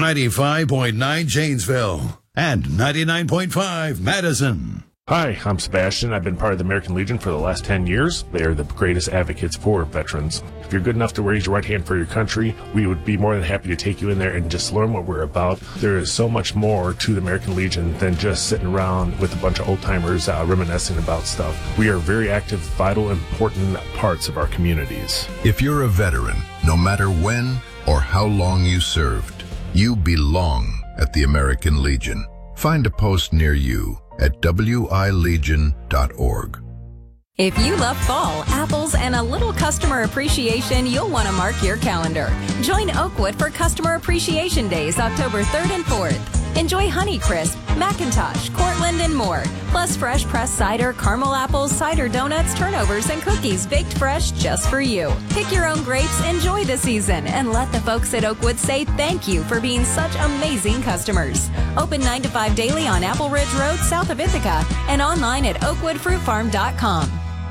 95.9 Janesville and 99.5 Madison. Hi, I'm Sebastian. I've been part of the American Legion for the last 10 years. They are the greatest advocates for veterans. If you're good enough to raise your right hand for your country, we would be more than happy to take you in there and just learn what we're about. There is so much more to the American Legion than just sitting around with a bunch of old-timers reminiscing about stuff. We are very active, vital, important parts of our communities. If you're a veteran, no matter when or how long you served, you belong at the American Legion. Find a post near you at wilegion.org. If you love fall, apples, and a little customer appreciation, you'll want to mark your calendar. Join Oakwood for Customer Appreciation Days, October 3rd and 4th. Enjoy Honeycrisp, McIntosh, Cortland, and more. Plus fresh pressed cider, caramel apples, cider donuts, turnovers, and cookies baked fresh just for you. Pick your own grapes, enjoy the season, and let the folks at Oakwood say thank you for being such amazing customers. Open 9 to 5 daily on Apple Ridge Road, south of Ithaca, and online at oakwoodfruitfarm.com.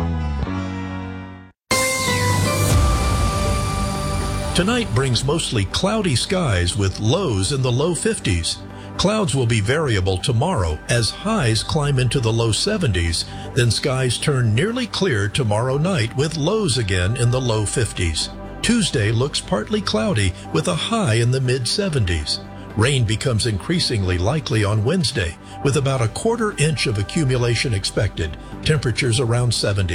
Tonight brings mostly cloudy skies with lows in the low 50s. Clouds will be variable tomorrow as highs climb into the low 70s. Then skies turn nearly clear tomorrow night with lows again in the low 50s. Tuesday looks partly cloudy with a high in the mid 70s. Rain becomes increasingly likely on Wednesday with about a 1/4 inch of accumulation expected. Temperatures around 70.